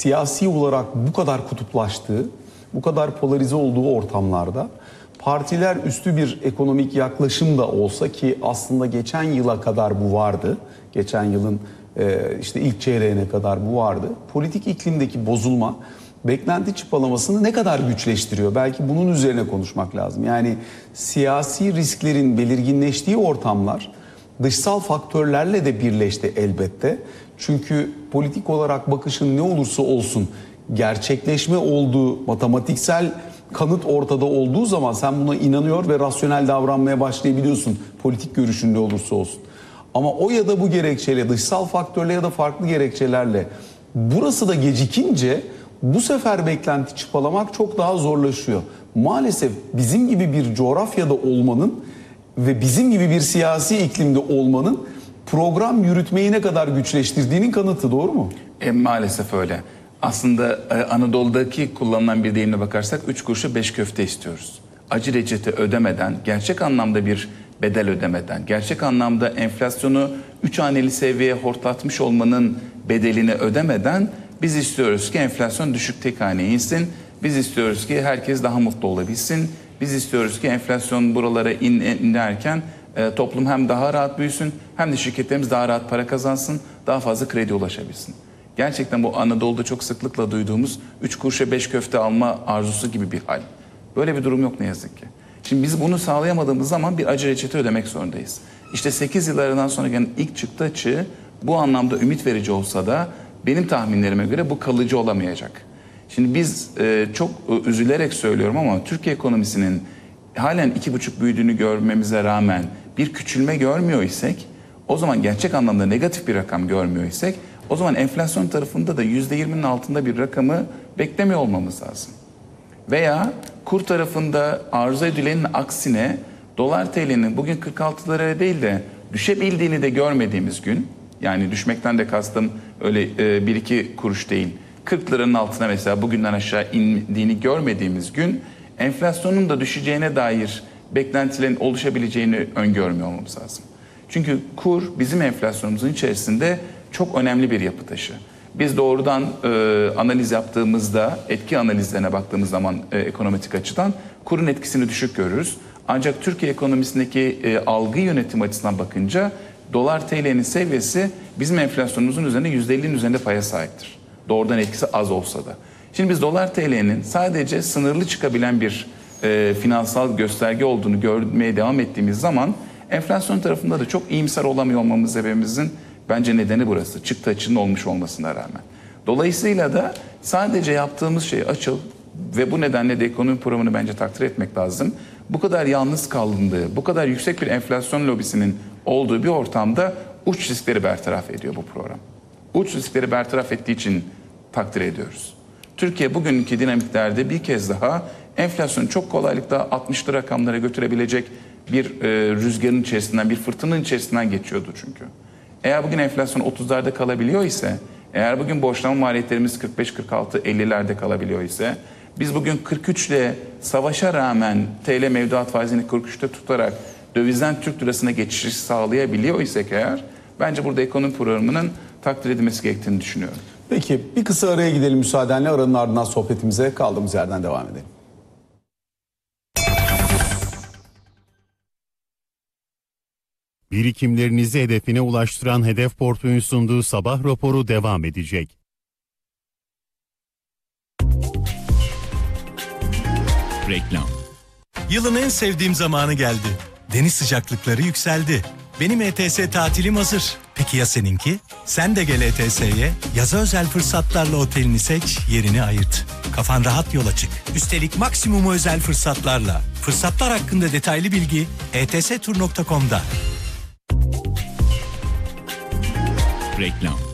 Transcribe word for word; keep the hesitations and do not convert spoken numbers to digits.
siyasi olarak bu kadar kutuplaştığı, bu kadar polarize olduğu ortamlarda partiler üstü bir ekonomik yaklaşım da olsa, ki aslında geçen yıla kadar bu vardı. Geçen yılın e, işte ilk çeyreğine kadar bu vardı. Politik iklimdeki bozulma beklenti çıpalamasını ne kadar güçleştiriyor? Belki bunun üzerine konuşmak lazım. Yani siyasi risklerin belirginleştiği ortamlar dışsal faktörlerle de birleşti elbette. Çünkü politik olarak bakışın ne olursa olsun gerçekleşme olduğu, matematiksel kanıt ortada olduğu zaman sen buna inanıyor ve rasyonel davranmaya başlayabiliyorsun, politik görüşün ne olursa olsun. Ama o ya da bu gerekçeyle, dışsal faktörle ya da farklı gerekçelerle burası da gecikince bu sefer beklenti çıpalamak çok daha zorlaşıyor. Maalesef bizim gibi bir coğrafyada olmanın ve bizim gibi bir siyasi iklimde olmanın program yürütmeyi ne kadar güçleştirdiğinin kanıtı, doğru mu? E, maalesef öyle. Aslında e, Anadolu'daki kullanılan bir deyimle bakarsak üç kuruşa beş köfte istiyoruz. Acı reçete ödemeden, gerçek anlamda bir bedel ödemeden, gerçek anlamda enflasyonu üç haneli seviyeye hortlatmış olmanın bedelini ödemeden biz istiyoruz ki enflasyon düşük tek haneye insin. Biz istiyoruz ki herkes daha mutlu olabilsin. Biz istiyoruz ki enflasyon buralara in, inerken e, toplum hem daha rahat büyüsün, hem de şirketlerimiz daha rahat para kazansın, daha fazla kredi ulaşabilsin. Gerçekten bu Anadolu'da çok sıklıkla duyduğumuz üç kuruşa beş köfte alma arzusu gibi bir hal. Böyle bir durum yok ne yazık ki. Şimdi biz bunu sağlayamadığımız zaman bir acı reçete ödemek zorundayız. İşte sekiz yıllarından sonra gelen ilk çıktı açığı bu anlamda ümit verici olsa da benim tahminlerime göre bu kalıcı olamayacak. Şimdi biz e, çok e, üzülerek söylüyorum ama Türkiye ekonomisinin halen iki buçuk büyüdüğünü görmemize rağmen bir küçülme görmüyor isek, o zaman gerçek anlamda negatif bir rakam görmüyor isek, o zaman enflasyon tarafında da yüzde yirminin altında bir rakamı beklemiyor olmamız lazım. Veya kur tarafında arzu edilenin aksine dolar T L'nin bugün kırk altılara değil de düşebildiğini de görmediğimiz gün, yani düşmekten de kastım öyle e, bir iki kuruş değil, kırk liranın altına mesela bugünden aşağı indiğini görmediğimiz gün enflasyonun da düşeceğine dair beklentilerin oluşabileceğini öngörmüyor olmamız lazım. Çünkü kur bizim enflasyonumuzun içerisinde çok önemli bir yapı taşı. Biz doğrudan e, analiz yaptığımızda, etki analizlerine baktığımız zaman e, ekonometrik açıdan kurun etkisini düşük görürüz. Ancak Türkiye ekonomisindeki e, algı yönetim açısından bakınca dolar T L'nin seviyesi bizim enflasyonumuzun üzerinde yüzde ellinin üzerinde paya sahiptir. Doğrudan etkisi az olsa da. Şimdi biz dolar T L'nin sadece sınırlı çıkabilen bir e, finansal gösterge olduğunu görmeye devam ettiğimiz zaman enflasyon tarafında da çok iyimser olamıyor olmamız sebebimizin bence nedeni burası. Çıktı açının olmuş olmasına rağmen. Dolayısıyla da sadece yaptığımız şey açıl ve bu nedenle de ekonomi programını bence takdir etmek lazım. Bu kadar yalnız kalındığı, bu kadar yüksek bir enflasyon lobisinin olduğu bir ortamda uç riskleri bertaraf ediyor bu program. Uç riskleri bertaraf ettiği için takdir ediyoruz. Türkiye bugünkü dinamiklerde bir kez daha enflasyonu çok kolaylıkla altmışlı rakamlara götürebilecek bir e, rüzgarın içerisinden, bir fırtınanın içerisinden geçiyordu çünkü. Eğer bugün enflasyon otuzlarda kalabiliyor ise, eğer bugün borçlanma maliyetlerimiz kırk beş kırk altı ellilerde kalabiliyor ise, biz bugün kırk üç ile savaşa rağmen T L mevduat faizini kırk üçte tutarak dövizden Türk lirasına geçiş sağlayabiliyor isek eğer, bence burada ekonomi programının takdir edilmesi gerektiğini düşünüyorum. Peki bir kısa araya gidelim müsaadenle, aranın ardından sohbetimize kaldığımız yerden devam edelim. Birikimlerinizi hedefine ulaştıran Hedef Portföy'ün sunduğu sabah raporu devam edecek. Reklam. Yılın en sevdiğim zamanı geldi. Deniz sıcaklıkları yükseldi. Benim E T S tatilim hazır. Peki ya seninki? Sen de gel E T S'ye. Yaza özel fırsatlarla otelini seç, yerini ayırt. Kafan rahat yola çık. Üstelik maksimumu özel fırsatlarla. Fırsatlar hakkında detaylı bilgi e t s tur nokta com'da. Reklam.